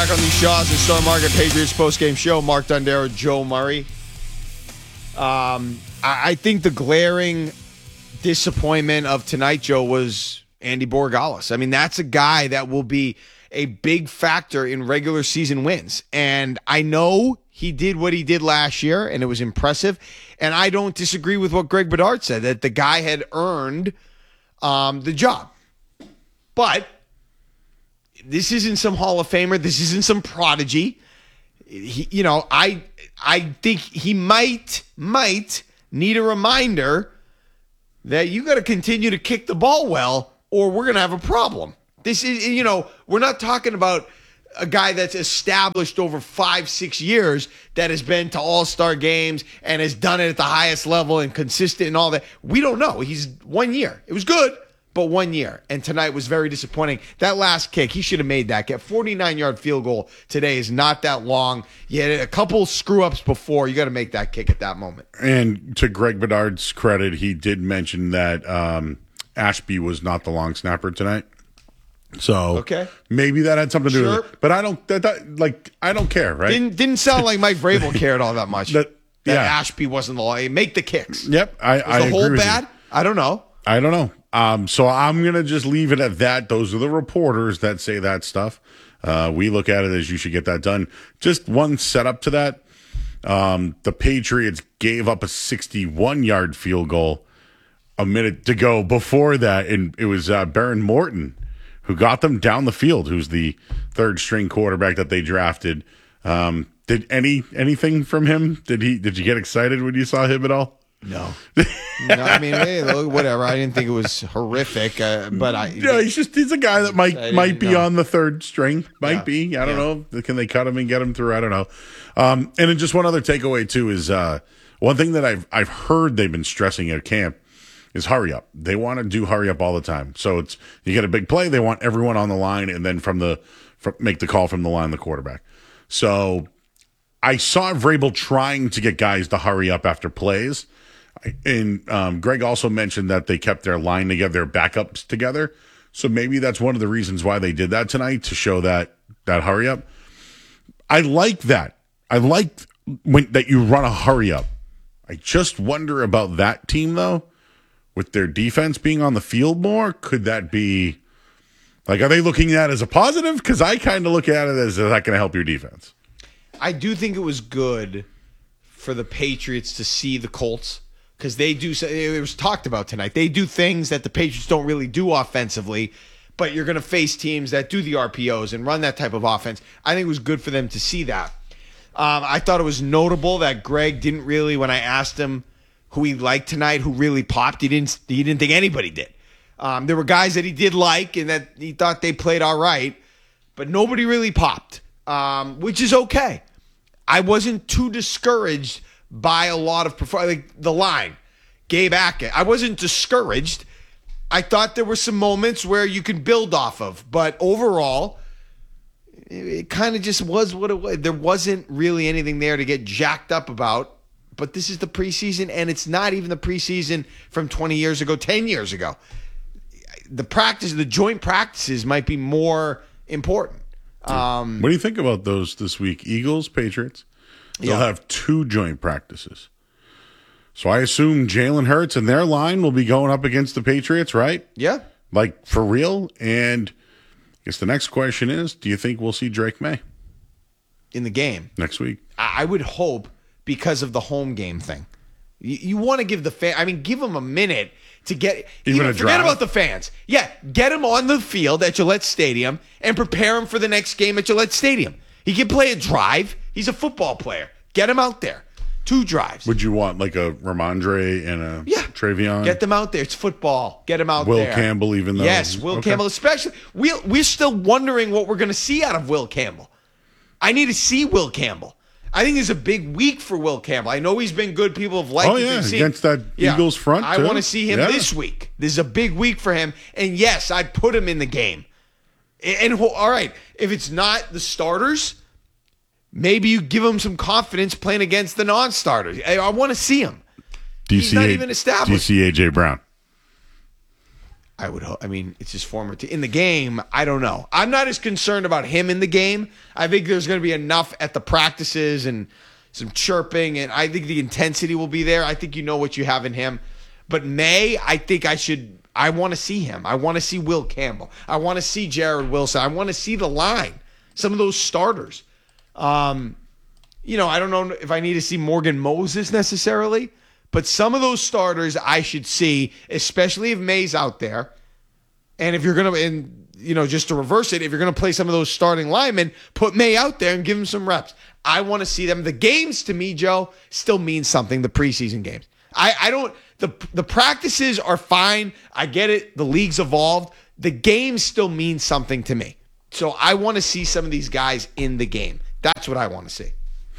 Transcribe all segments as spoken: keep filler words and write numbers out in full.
back on the Shaw's and Star Market Patriots postgame show. Mark Dondero, Joe Murray. Um, I, I think the glaring disappointment of tonight, Joe, was Andy Borregales. I mean, that's a guy that will be a big factor in regular season wins. And I know he did what he did last year, and it was impressive. And I don't disagree with what Greg Bedard said, that the guy had earned um, the job. But this isn't some Hall of Famer. This isn't some prodigy. He, you know, I I think he might, might need a reminder that you got to continue to kick the ball well, or we're going to have a problem. This is, you know, we're not talking about a guy that's established over five, six years that has been to all-star games and has done it at the highest level and consistent and all that. We don't know. He's one year. It was good, but one year. And tonight was very disappointing. That last kick, he should have made that kick. forty-nine-yard field goal today is not that long. You had a couple screw-ups before. You got to make that kick at that moment. And to Greg Bedard's credit, he did mention that um, Ashby was not the long snapper tonight. So okay. Maybe that had something to do sure. with it. But I don't that, that, like I don't care, right? Didn't didn't sound like Mike Vrabel cared all that much. that, that yeah. Ashby wasn't the law. Make the kicks. Yep. I, Was I the agree whole with bad? You. I don't know. I don't know. Um, so I'm gonna just leave it at that. Those are the reporters that say that stuff. Uh, we look at it as you should get that done. Just one setup to that. Um, the Patriots gave up a sixty-one-yard field goal a minute to go before that, and it was uh, Baron Morton who got them down the field, who's the third string quarterback that they drafted. Um, did any anything from him? Did he? Did you get excited when you saw him at all? No. no I mean, hey, look, whatever. I didn't think it was horrific, uh, but I. Yeah, he's just he's a guy that might might be know. on the third string. Might yeah. be. I don't yeah. know. Can they cut him and get him through? I don't know. Um, and then just one other takeaway too is uh, one thing that I've I've heard they've been stressing at camp is hurry up. They want to do hurry up all the time. So it's you get a big play, they want everyone on the line, and then from the from, make the call from the line, the quarterback. So I saw Vrabel trying to get guys to hurry up after plays, and um, Greg also mentioned that they kept their line together, their backups together. So maybe that's one of the reasons why they did that tonight, to show that that hurry up. I like that. I like when that you run a hurry up. I just wonder about that team though. With their defense being on the field more, could that be like, are they looking at it as a positive? Because I kind of look at it as, is that going to help your defense? I do think it was good for the Patriots to see the Colts, because they do, it was talked about tonight, they do things that the Patriots don't really do offensively, but you're going to face teams that do the R P Os and run that type of offense. I think it was good for them to see that. Um, I thought it was notable that Greg didn't really, when I asked him who he liked tonight, who really popped, he didn't he didn't think anybody did. Um, there were guys that he did like and that he thought they played all right, but nobody really popped, um, which is okay. I wasn't too discouraged by a lot of perform- like the line. Gabe Ackett, I wasn't discouraged. I thought there were some moments where you could build off of, but overall, it, it kind of just was what it was. There wasn't really anything there to get jacked up about. But this is the preseason, and it's not even the preseason from twenty years ago, ten years ago. The practice, the joint practices might be more important. Um, what do you think about those this week? Eagles, Patriots. They'll yeah. have two joint practices. So I assume Jalen Hurts and their line will be going up against the Patriots, right? Yeah. Like, for real? And I guess the next question is, do you think we'll see Drake May in the game next week? I would hope, because of the home game thing. You, you want to give the fan, I mean, give them a minute to get, even you know, a forget drive? about the fans. Yeah, get them on the field at Gillette Stadium and prepare them for the next game at Gillette Stadium. He can play a drive. He's a football player. Get him out there. Two drives. Would you want like a Ramondre and a yeah. Travion? Get them out there. It's football. Get them out Will there. Will Campbell, even though. Yes, Will okay. Campbell, especially. We, we're still wondering what we're going to see out of Will Campbell. I need to see Will Campbell. I think it's a big week for Will Campbell. I know he's been good. People have liked oh, him. yeah, against that yeah. Eagles front, I too. want to see him yeah. this week. This is a big week for him. And, yes, I'd put him in the game. And, and all right, if it's not the starters, maybe you give him some confidence playing against the non-starters. I, I want to see him. Do you he's see not a, even established. Do you see A J. Brown? I would hope. I mean, it's his former team. In the game, I don't know. I'm not as concerned about him in the game. I think there's going to be enough at the practices and some chirping, and I think the intensity will be there. I think you know what you have in him. But May, I think I should – I want to see him. I want to see Will Campbell. I want to see Jared Wilson. I want to see the line, some of those starters. Um, you know, I don't know if I need to see Morgan Moses necessarily, but some of those starters I should see, especially if May's out there. And if you're going to – and you know, just to reverse it, if you're going to play some of those starting linemen, put May out there and give him some reps. I want to see them. The games, to me, Joe, still mean something, the preseason games. I, I don't – the the practices are fine. I get it. The league's evolved. The games still mean something to me. So I want to see some of these guys in the game. That's what I want to see.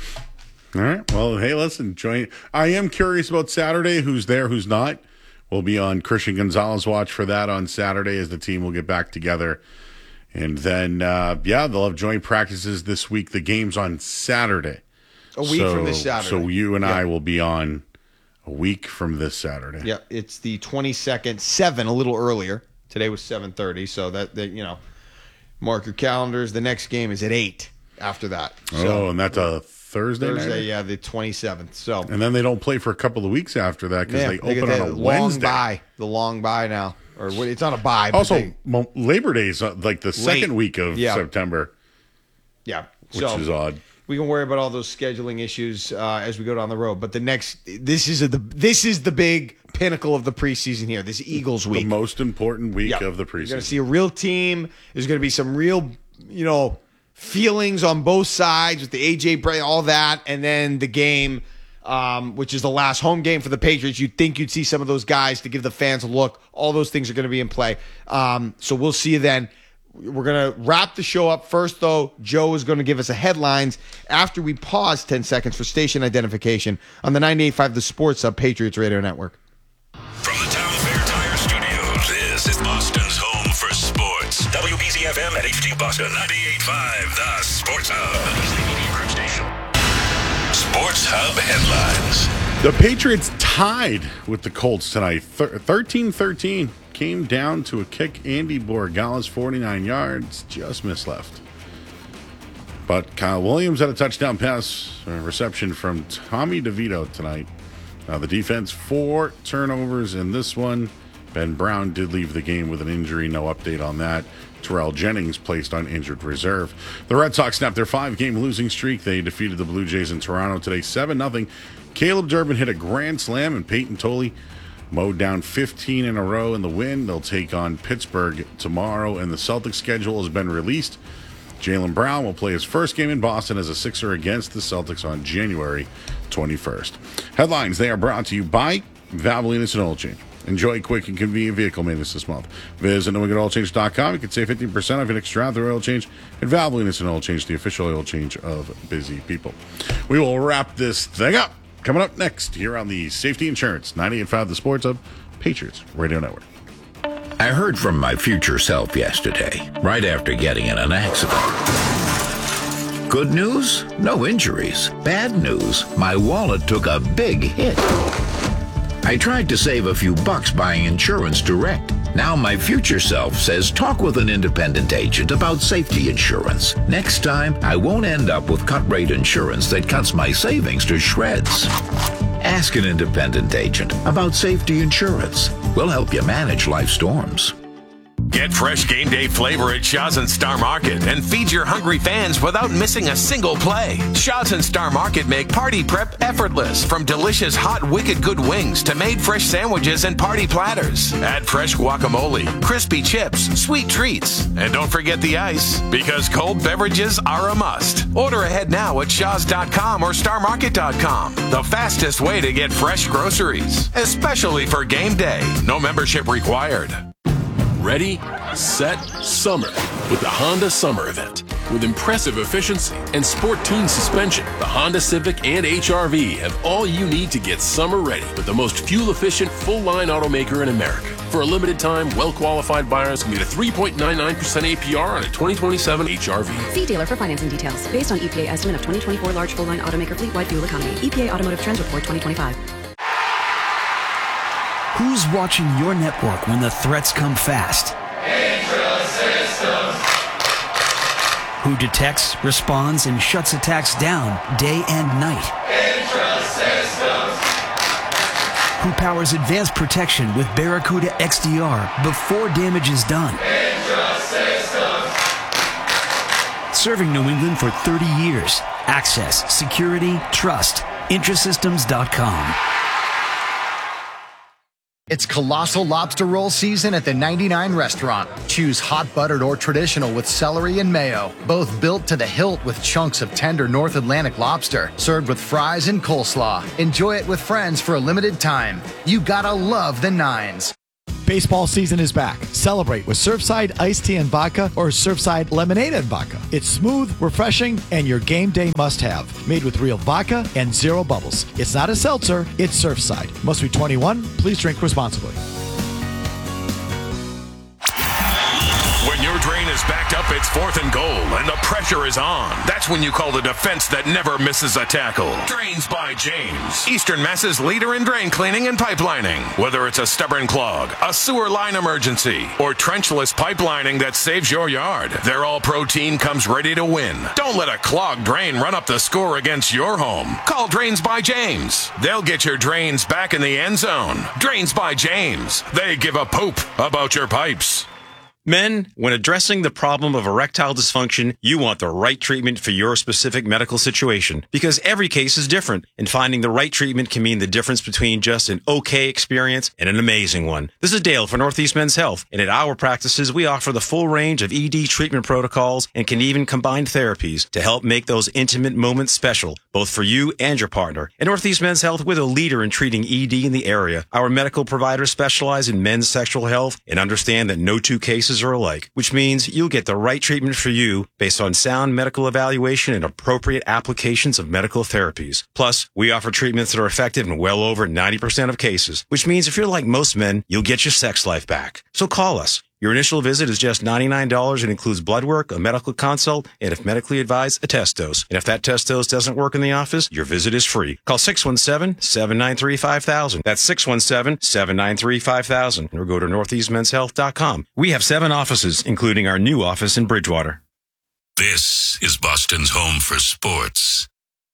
All right. Well, hey, listen, join. I am curious about Saturday. Who's there, who's not? We'll be on Christian Gonzalez watch for that on Saturday as the team will get back together. And then, uh, yeah, they'll have joint practices this week. The game's on Saturday. A week so, from this Saturday. So you and yep. I will be on a week from this Saturday. Yeah, it's the twenty-second, seven, a little earlier. Today was seven thirty, so that, that you know, mark your calendars. The next game is at eight after that. So, oh, and that's a Thursday Thursday, night? yeah, the twenty-seventh. So, and then they don't play for a couple of weeks after that because yeah, they, they open on a long Wednesday. Bye, the long bye now. Or it's not a bye. But also, they, Mo- Labor Day is uh, like the second week of yeah. September. Yeah. Which so, is odd. We can worry about all those scheduling issues uh, as we go down the road. But the next, this is a, the this is the big pinnacle of the preseason here. This Eagles week, the most important week yeah. of the preseason. You're going to see a real team. There's going to be some real, you know, feelings on both sides with the A J Brown, all that, and then the game, um, which is the last home game for the Patriots. You'd think you'd see some of those guys to give the fans a look. All those things are going to be in play. Um, so we'll see you then. We're going to wrap the show up. First, though, Joe is going to give us a headlines after we pause ten seconds for station identification on the ninety-eight point five The Sports Hub Patriots Radio Network. From the Town Fair Tire Studios, this is Boston's home for sports. W B Z F M at H D Boston, ninety-eight point five The Sports Hub. Sports Hub headlines. The Patriots tied with the Colts tonight, thirteen thirteen. Came down to a kick. Andy Borregales, forty-nine yards, just missed left. But Kyle Williams had a touchdown pass uh, reception from Tommy DeVito tonight. Uh, the defense, four turnovers in this one. Ben Brown did leave the game with an injury. No update on that. Terrell Jennings placed on injured reserve. The Red Sox snapped their five-game losing streak. They defeated the Blue Jays in Toronto today, seven nothing. Caleb Durbin hit a grand slam, and Peyton Tolley mowed down fifteen in a row in the win. They'll take on Pittsburgh tomorrow, and the Celtics schedule has been released. Jaylen Brown will play his first game in Boston as a Sixer against the Celtics on January twenty-first. Headlines, they are brought to you by Valvoline Instant Oil Change. Enjoy quick and convenient vehicle maintenance this month. Visit New England Oil Change dot com. You can save fifteen percent off your next drive through oil change at Valvoline Instant Oil Change, the official oil change of busy people. We will wrap this thing up. Coming up next here on the Safety Insurance ninety-eight point five The Sports Hub Patriots Radio Network. I heard from my future self yesterday, right after getting in an accident. Good news? No injuries. Bad news? My wallet took a big hit. I tried to save a few bucks buying insurance direct. Now my future self says talk with an independent agent about safety insurance. Next time, I won't end up with cut-rate insurance that cuts my savings to shreds. Ask an independent agent about safety insurance. We'll help you manage life storms. Get fresh game day flavor at Shaw's and Star Market and feed your hungry fans without missing a single play. Shaw's and Star Market make party prep effortless, from delicious hot Wicked Good wings to made fresh sandwiches and party platters. Add fresh guacamole, crispy chips, sweet treats, and don't forget the ice, because cold beverages are a must. Order ahead now at shaws dot com or star market dot com. The fastest way to get fresh groceries, especially for game day. No membership required. Ready, set, summer with the Honda Summer Event. With impressive efficiency and sport-tuned suspension, the Honda Civic and H R V have all you need to get summer ready with the most fuel-efficient, full-line automaker in America. For a limited time, well-qualified buyers can get a three point nine nine percent A P R on a twenty twenty-seven H R V. See dealer for financing details. Based on E P A estimate of twenty twenty-four large full-line automaker fleet-wide fuel economy. E P A Automotive Trends Report twenty twenty-five. Who's watching your network when the threats come fast? Intrasystems. Who detects, responds, and shuts attacks down day and night? Intrasystems. Who powers advanced protection with Barracuda X D R before damage is done? Intrasystems. Serving New England for thirty years. Access, security, trust. Intrasystems dot com. It's Colossal Lobster Roll season at the ninety-nine Restaurant. Choose hot buttered or traditional with celery and mayo. Both built to the hilt with chunks of tender North Atlantic lobster. Served with fries and coleslaw. Enjoy it with friends for a limited time. You gotta love the nines. Baseball season is back. Celebrate with Surfside Iced Tea and Vodka or Surfside Lemonade and Vodka. It's smooth, refreshing, and your game day must-have. Made with real vodka and zero bubbles. It's not a seltzer, it's Surfside. Must be twenty-one. Please drink responsibly. When your drain is backed up, it's fourth and goal, and the pressure is on. That's when you call the defense that never misses a tackle. Drains by James. Eastern Mass's leader in drain cleaning and pipelining. Whether it's a stubborn clog, a sewer line emergency, or trenchless pipelining that saves your yard, their all-pro team comes ready to win. Don't let a clogged drain run up the score against your home. Call Drains by James. They'll get your drains back in the end zone. Drains by James. They give a poop about your pipes. Men, when addressing the problem of erectile dysfunction, you want the right treatment for your specific medical situation because every case is different, and finding the right treatment can mean the difference between just an okay experience and an amazing one. This is Dale for Northeast Men's Health, and at our practices, we offer the full range of E D treatment protocols and can even combine therapies to help make those intimate moments special, both for you and your partner. At Northeast Men's Health, we're the leader in treating E D in the area. Our medical providers specialize in men's sexual health and understand that no two cases are alike, which means you'll get the right treatment for you based on sound medical evaluation and appropriate applications of medical therapies. Plus, we offer treatments that are effective in well over ninety percent of cases, which means if you're like most men, you'll get your sex life back. So call us. Your initial visit is just ninety-nine dollars and includes blood work, a medical consult, and if medically advised, a test dose. And if that test dose doesn't work in the office, your visit is free. Call six one seven, seven nine three, five thousand. That's six one seven, seven nine three, five thousand. Or go to northeast men's health dot com. We have seven offices, including our new office in Bridgewater. This is Boston's home for sports.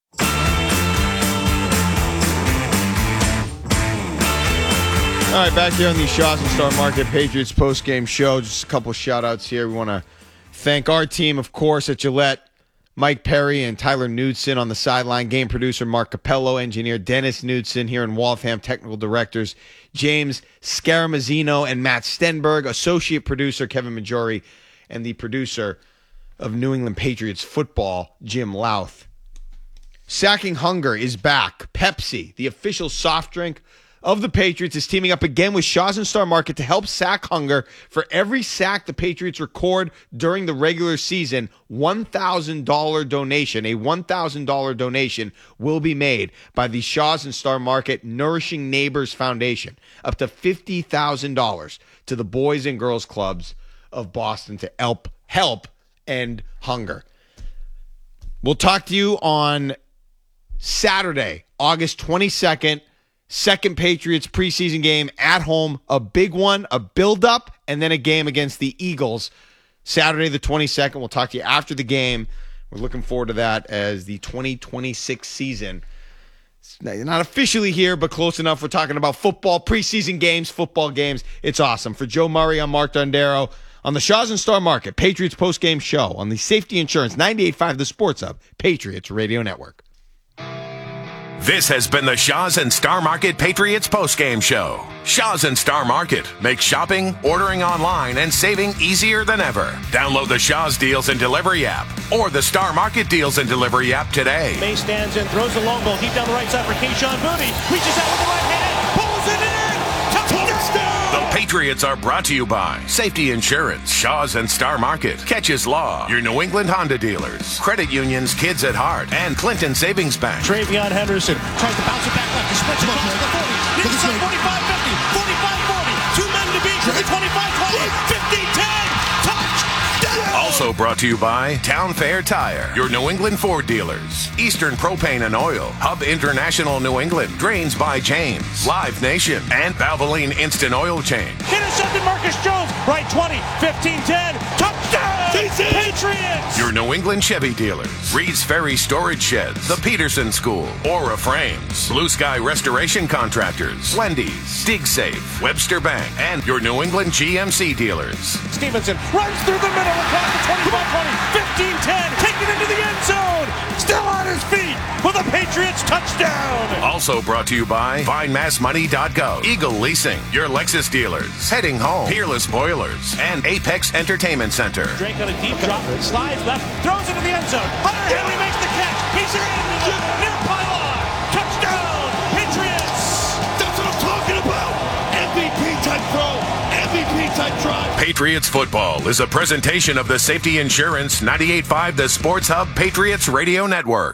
All right, back here on the Shaw's and Star Market Patriots post-game show. Just a couple shout-outs here. We want to thank our team, of course, at Gillette, Mike Perry and Tyler Knudsen on the sideline, game producer Mark Capello, engineer Dennis Knudsen here in Waltham, technical directors James Scaramazzino and Matt Stenberg, associate producer Kevin Majori, and the producer of New England Patriots football, Jim Louth. Sacking Hunger is back. Pepsi, the official soft drink of the Patriots, is teaming up again with Shaw's and Star Market to help sack hunger. For every sack the Patriots record during the regular season, one thousand dollars donation, a one thousand dollars donation will be made by the Shaw's and Star Market Nourishing Neighbors Foundation, up to fifty thousand dollars to the Boys and Girls Clubs of Boston to help help end hunger. We'll talk to you on Saturday, August twenty-second. Second Patriots preseason game at home, a big one, a build-up, and then a game against the Eagles. Saturday the twenty-second. We'll talk to you after the game. We're looking forward to that as the twenty twenty-six season. It's not officially here, but close enough. We're talking about football, preseason games, football games. It's awesome. For Joe Murray, I'm Mark Dondero on the Shaw's and Star Market Patriots postgame show on the Safety Insurance ninety-eight point five The Sports Hub, Patriots Radio Network. This has been the Shaw's and Star Market Patriots postgame show. Shaw's and Star Market makes shopping, ordering online, and saving easier than ever. Download the Shaw's Deals and Delivery app or the Star Market Deals and Delivery app today. May stands and throws the long ball deep down the right side for Kayshon Boutte. Reaches out with the right hand, pulls it in. Touchdown! The Patriots are brought to you by Safety Insurance, Shaw's and Star Market, Catches Law, your New England Honda dealers, Credit Unions, Kids at Heart, and Clinton Savings Bank. Travion Henderson tries to bounce it back left. He sprints across to the forty. Near the side, forty-five fifty, forty-five forty. Two men to beat. twenty-five twenty, fifty ten. Touchdown! Also Also brought to you by Town Fair Tire, your New England Ford dealers. Eastern Propane and Oil, Hub International New England, Drains by James, Live Nation, and Valvoline Instant Oil Change. Intercepted Marcus Jones, right twenty, fifteen, ten, touchdown! Patriots! Your New England Chevy dealers, Reed's Ferry Storage Sheds, the Peterson School, Aura Frames, Blue Sky Restoration Contractors, Wendy's, DigSafe, Webster Bank, and your New England G M C dealers. Stevenson runs through the middle across the twenty-five twenty, fifteen ten, taken into the end zone, still on his feet with a Patriots touchdown. Also brought to you by Find Mass Money dot gov, Eagle Leasing, your Lexus dealers, Heading Home, Peerless Boilers, and Apex Entertainment Center. Drake on a deep drop, slides left, throws into the end zone. Hunter Henry makes the catch. He's in the near pylon. Touchdown, Patriots. That's what I'm talking about. M V P type throw, M V P type drive. Patriots football is a presentation of the Safety Insurance ninety-eight point five The Sports Hub Patriots Radio Network.